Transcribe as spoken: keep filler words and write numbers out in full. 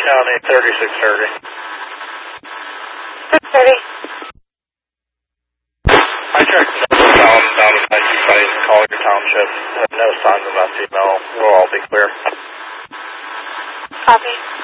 County, thirty-six thirty. six thirty. I checked no sound down at my two buddies in Collier Township. No signs of that female. We'll all be clear. Copy.